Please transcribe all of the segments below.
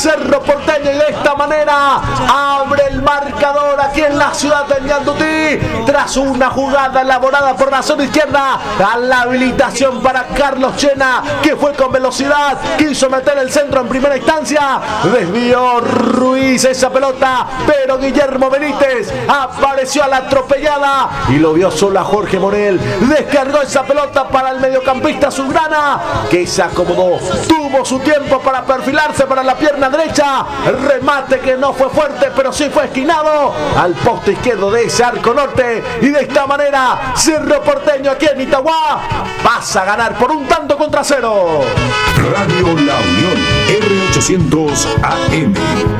Cerro Porteño y de esta manera abre el marcador aquí en la ciudad de Ñandutí tras una jugada elaborada por la zona izquierda a la habilitación para Carlos Chena, que fue con velocidad, quiso meter el centro en primera instancia, desvió Ruiz esa pelota, pero Guillermo Benítez apareció a la atropellada y lo vio solo a Jorge Morel. Descargó esa pelota para el mediocampista azulgrana, que se acomodó, tuvo su tiempo para perfilarse para la pierna derecha, remate que no fue fuerte pero sí fue esquinado al poste izquierdo de ese arco norte, y de esta manera Cerro Porteño aquí en Itagua pasa a ganar por 1-0. Radio La Unión, R800 AM.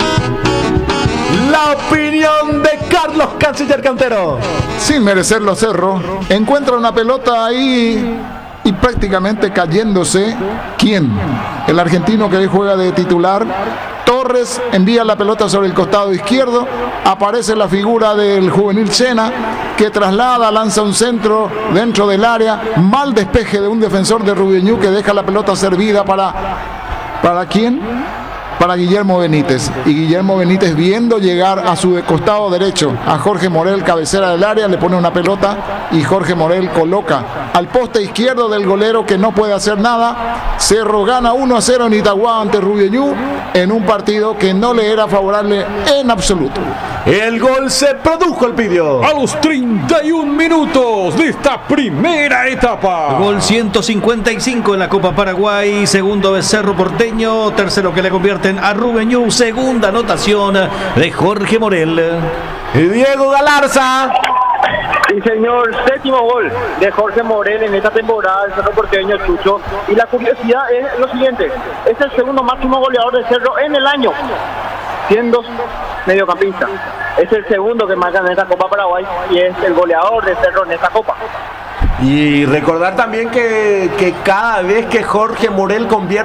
La opinión de Carlos Canciller Cantero. Sin merecerlo, Cerro encuentra una pelota ahí y prácticamente cayéndose. ¿Quién? El argentino que hoy juega de titular. Torres envía la pelota sobre el costado izquierdo, aparece la figura del juvenil Chena, que traslada, lanza un centro dentro del área, mal despeje de un defensor de Rubiñú, que deja la pelota servida ¿para quién? Para Guillermo Benítez. Y Guillermo Benítez, viendo llegar a su costado derecho a Jorge Morel, cabecera del área, le pone una pelota y Jorge Morel coloca al poste izquierdo del golero, que no puede hacer nada. Cerro gana 1-0 en Itagua ante Rubiñú en un partido que no le era favorable en absoluto. El gol se produjo, el pidió a los 31 minutos de esta primera etapa. Gol 155 en la Copa Paraguay, segundo de Cerro Porteño, tercero que le convierten a Rubiñú, segunda anotación de Jorge Morel. Diego Galarza. Sí, señor, séptimo gol de Jorge Morel en esta temporada del Cerro Porteño, Chucho. Y la curiosidad es lo siguiente: es el segundo máximo goleador de Cerro en el año, siendo mediocampista. Es el segundo que marca en esta Copa Paraguay y es el goleador de Cerro en esta Copa. Y recordar también que cada vez que Jorge Morel convierte